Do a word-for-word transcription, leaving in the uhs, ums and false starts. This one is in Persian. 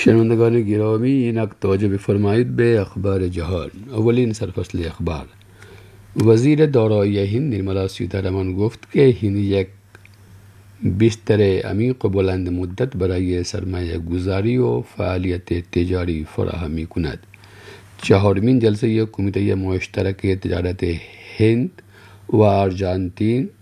شنوندگان گرامی، اینک توجه بفرمایید به اخبار جهان. اولین سرفصل اخبار. وزیر دارایی هند نیرملا سیتارامن گفت که هند یک بستر عمیق و بلند مدت برای سرمایه گذاری و فعالیت تجاری فراهم می کند. چهارمین جلسه کمیته مشترک تجارت هند و آرژانتین